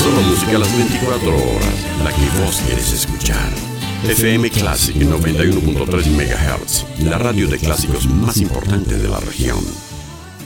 Solo música a las 24 horas, la que vos quieres escuchar. FM Classic 91.3 MHz, la radio de clásicos más importante de la región.